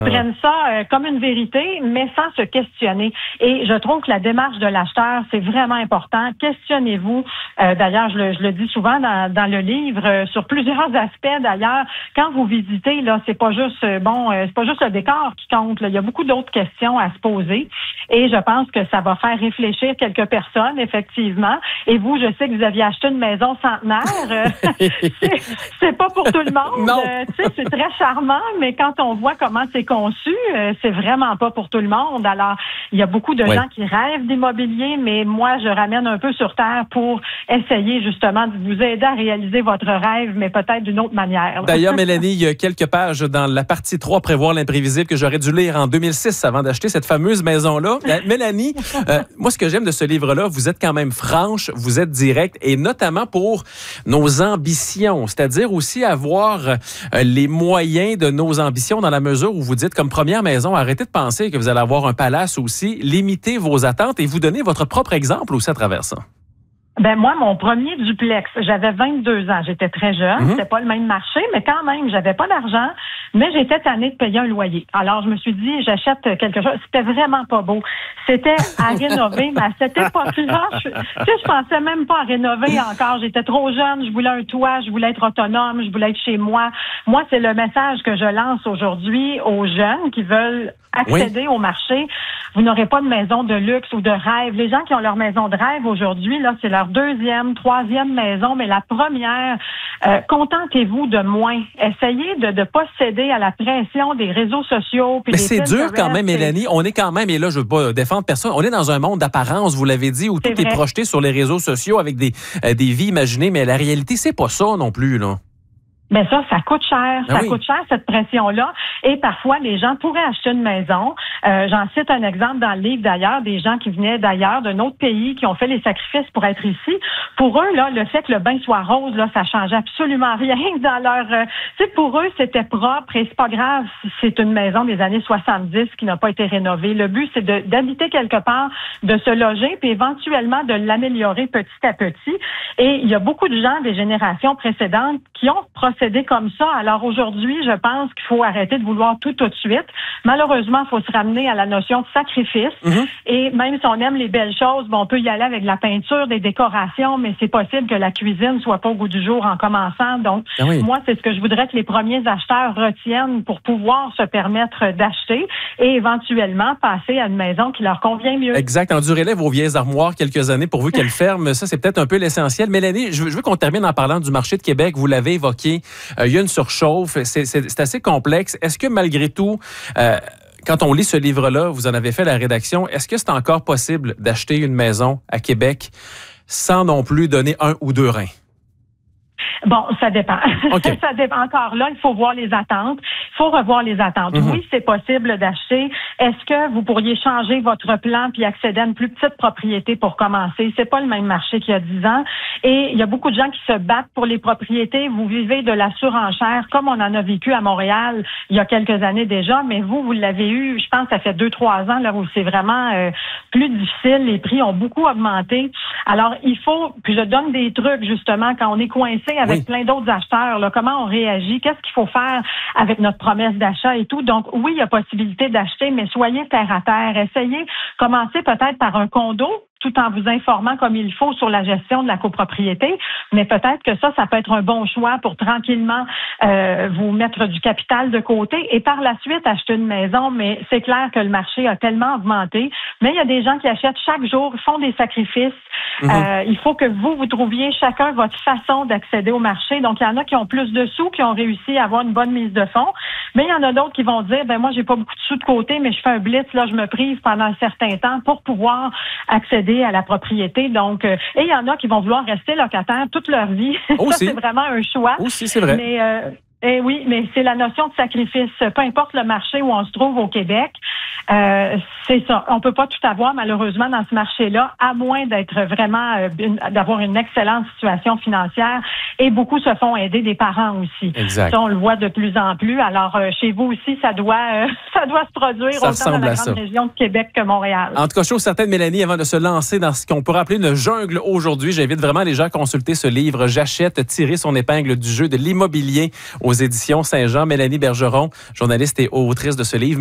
prennent ça comme une vérité, mais sans se questionner. Et je trouve que la démarche de l'acheteur, c'est vraiment important. Questionnez-vous. D'ailleurs, je le dis souvent dans le livre, sur plusieurs aspects. D'ailleurs, quand vous visitez, là, c'est pas juste c'est pas juste le décor qui compte. Là. Il y a beaucoup d'autres questions à se poser. Et je pense que ça va faire réfléchir quelques personnes, effectivement. Et vous, je sais que vous aviez acheté une maison centenaire. C'est pas pour tout le monde. Non. C'est très charmant, mais quand on voit comment c'est conçu, c'est vraiment pas pour tout le monde. Alors, il y a beaucoup de gens qui rêvent d'immobilier, mais moi, je ramène un peu sur terre pour essayer justement de vous aider à réaliser votre rêve, mais peut-être d'une autre manière. D'ailleurs, Mélanie, il y a quelques pages dans la partie 3, Prévoir l'imprévisible, que j'aurais dû lire en 2006 avant d'acheter cette fameuse maison-là. Mélanie, moi, ce que j'aime de ce livre-là, vous êtes quand même franche, vous êtes directe, et notamment pour nos ambitions, c'est-à-dire aussi avoir les moyens de nos ambitions dans la mesure où vous dites, comme première maison, arrêtez de penser que vous allez avoir un palace aussi, limitez vos attentes et vous donnez votre propre exemple aussi à travers ça. Ben moi, mon premier duplex, j'avais 22 ans, j'étais très jeune, c'était pas le même marché, mais quand même, j'avais pas d'argent, mais j'étais tannée de payer un loyer. Alors, je me suis dit, j'achète quelque chose. C'était vraiment pas beau. C'était à rénover, mais à cette époque-là, je pensais même pas à rénover encore. J'étais trop jeune, je voulais un toit, je voulais être autonome, je voulais être chez moi. Moi, c'est le message que je lance aujourd'hui aux jeunes qui veulent accéder au marché. Vous n'aurez pas de maison de luxe ou de rêve. Les gens qui ont leur maison de rêve aujourd'hui, là, c'est leur deuxième, troisième maison, mais la première, contentez-vous de moins. Essayez de ne pas céder à la pression des réseaux sociaux. Mais c'est dur quand même, Mélanie. On est quand même, et là, je ne veux pas défendre personne, on est dans un monde d'apparence, vous l'avez dit, où tout est projeté sur les réseaux sociaux avec des vies imaginées, mais la réalité, c'est pas ça non plus, là. Ben ça coûte cher. Ça coûte cher, cette pression-là. Et parfois, les gens pourraient acheter une maison. J'en cite un exemple dans le livre, d'ailleurs, des gens qui venaient d'ailleurs, d'un autre pays, qui ont fait les sacrifices pour être ici. Pour eux, là, le fait que le bain soit rose, là, ça change absolument rien dans leur... pour eux, c'était propre et c'est pas grave si c'est une maison des années 70 qui n'a pas été rénovée. Le but, c'est d'habiter quelque part, de se loger, puis éventuellement de l'améliorer petit à petit. Et il y a beaucoup de gens des générations précédentes qui ont procédé comme ça. Alors aujourd'hui, je pense qu'il faut arrêter de vouloir tout de suite. Malheureusement, il faut se ramener à la notion de sacrifice. Et même si on aime les belles choses, on peut y aller avec de la peinture, des décorations, mais c'est possible que la cuisine soit pas au goût du jour en commençant. Donc, moi, c'est ce que je voudrais que les premiers acheteurs retiennent pour pouvoir se permettre d'acheter et éventuellement passer à une maison qui leur convient mieux. Exact. Endurez-les vos vieilles armoires quelques années pourvu qu'elles ferment. Ça, c'est peut-être un peu l'essentiel. Mélanie, je veux qu'on termine en parlant du marché de Québec. Vous l'avez évoqué. Il y a une surchauffe, c'est assez complexe. Est-ce que malgré tout, quand on lit ce livre-là, vous en avez fait la rédaction, est-ce que c'est encore possible d'acheter une maison à Québec sans non plus donner 1 ou 2 reins? Bon, ça dépend. Okay. Ça dépend. Encore là, il faut voir les attentes. Il faut revoir les attentes. Oui, c'est possible d'acheter. Est-ce que vous pourriez changer votre plan puis accéder à une plus petite propriété pour commencer? C'est pas le même marché qu'il y a 10 ans. Et il y a beaucoup de gens qui se battent pour les propriétés. Vous vivez de la surenchère, comme on en a vécu à Montréal il y a quelques années déjà. Mais vous l'avez eu, je pense, ça fait 2-3 ans, là, où c'est vraiment plus difficile. Les prix ont beaucoup augmenté. Alors, il faut, puis je donne des trucs, justement, quand on est coincé avec plein d'autres acheteurs, là, comment on réagit, qu'est-ce qu'il faut faire avec notre promesse d'achat et tout. Donc, oui, il y a possibilité d'acheter, mais soyez terre à terre. Essayez, commencez peut-être par un condo, tout en vous informant comme il faut sur la gestion de la copropriété. Mais peut-être que ça peut être un bon choix pour tranquillement vous mettre du capital de côté et par la suite acheter une maison. Mais c'est clair que le marché a tellement augmenté. Mais il y a des gens qui achètent chaque jour, font des sacrifices. Il faut que vous trouviez chacun votre façon d'accéder au marché. Donc, il y en a qui ont plus de sous, qui ont réussi à avoir une bonne mise de fonds. Mais il y en a d'autres qui vont dire, moi, j'ai pas beaucoup de sous de côté, mais je fais un blitz, là, je me prive pendant un certain temps pour pouvoir accéder à la propriété. Donc, et il y en a qui vont vouloir rester locataires toute leur vie. Ça, c'est vraiment un choix. Aussi, c'est vrai. Mais oui, mais c'est la notion de sacrifice. Peu importe le marché où on se trouve au Québec, C'est ça. On peut pas tout avoir, malheureusement, dans ce marché-là, à moins d'être vraiment, d'avoir une excellente situation financière. Et beaucoup se font aider des parents aussi. Exact. Ça, on le voit de plus en plus. Alors, chez vous aussi, ça doit se produire Ça autant dans la grande région de Québec que Montréal. En tout cas, je suis certaine, Mélanie, avant de se lancer dans ce qu'on pourrait appeler une jungle aujourd'hui, j'invite vraiment les gens à consulter ce livre « J'achète, tirer son épingle du jeu de l'immobilier » aux éditions Saint-Jean. Mélanie Bergeron, journaliste et autrice de ce livre.